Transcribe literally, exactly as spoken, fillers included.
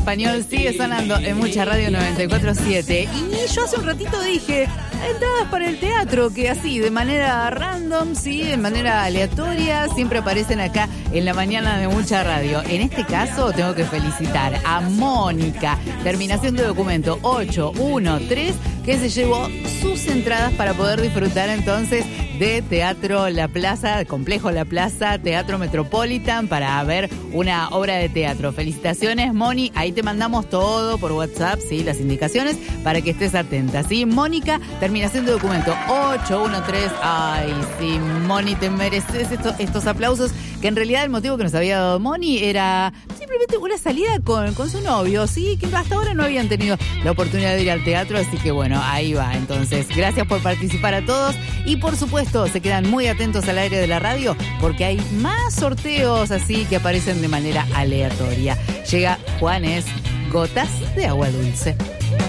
español sigue sonando en Mucha Radio noventa y cuatro punto siete. Y yo hace un ratito dije, entradas para el teatro, que así, de manera random, sí, de manera aleatoria, siempre aparecen acá en la mañana de Mucha Radio. En este caso, tengo que felicitar a Mónica, terminación de documento ocho uno tres, que se llevó sus entradas para poder disfrutar entonces de Teatro La Plaza, Complejo La Plaza, Teatro Metropolitan, para ver una obra de teatro. Felicitaciones, Moni. Ahí te mandamos todo por WhatsApp, sí, las indicaciones, para que estés atenta, ¿sí? Mónica, terminación de documento ocho uno tres. Ay, sí, Moni, te mereces estos, estos aplausos, que en realidad el motivo que nos había dado Moni era simplemente una salida con, con su novio, sí, que hasta ahora no habían tenido la oportunidad de ir al teatro, así que bueno, ahí va. Entonces, gracias por participar a todos y por supuesto se quedan muy atentos al aire de la radio porque hay más sorteos así que aparecen de manera aleatoria. Llega Juanes, Gotas de Agua Dulce.